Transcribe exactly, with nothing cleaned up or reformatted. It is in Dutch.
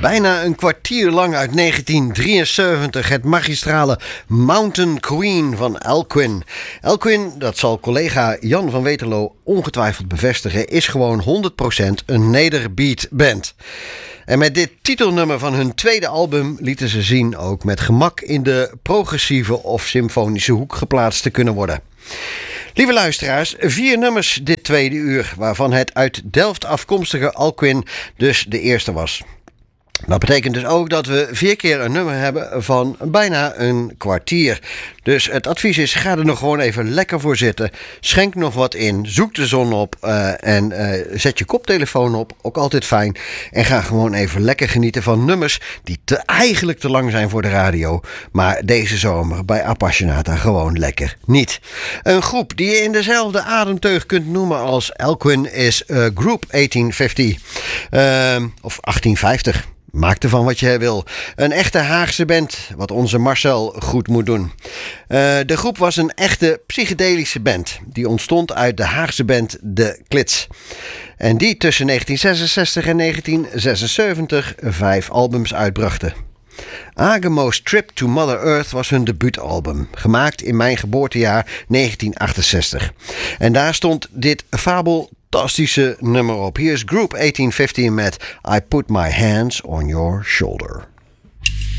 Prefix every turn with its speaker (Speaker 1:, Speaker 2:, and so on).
Speaker 1: Bijna een kwartier lang uit negentien drieënzeventig het magistrale Mountain Queen van Elquin. Elquin, dat zal collega Jan van Weterlo ongetwijfeld bevestigen, is gewoon honderd procent een nederbeat band. En met dit titelnummer van hun tweede album lieten ze zien ook met gemak in de progressieve of symfonische hoek geplaatst te kunnen worden. Lieve luisteraars, vier nummers dit tweede uur, waarvan het uit Delft afkomstige Elquin dus de eerste was. Dat betekent dus ook dat we vier keer een nummer hebben van bijna een kwartier. Dus het advies is, ga er nog gewoon even lekker voor zitten. Schenk nog wat in, zoek de zon op uh, en uh, zet je koptelefoon op, ook altijd fijn. En ga gewoon even lekker genieten van nummers die te, eigenlijk te lang zijn voor de radio. Maar deze zomer bij Appassionata gewoon lekker niet. Een groep die je in dezelfde ademteug kunt noemen als Elquin is uh, Group achttien vijftig. Uh, of achttien vijftig. Maak ervan wat je wil. Een echte Haagse band, wat onze Marcel goed moet doen. Uh, de groep was een echte psychedelische band. Die ontstond uit de Haagse band De Klits. En die tussen negentien zesenzestig en negentien zesenzeventig vijf albums uitbrachten. Agemo's Trip to Mother Earth was hun debuutalbum, gemaakt in mijn geboortejaar negentien achtenzestig. En daar stond dit fabeltastische nummer op. Hier is Group achttien vijftig met I Put My Hands on Your Shoulder.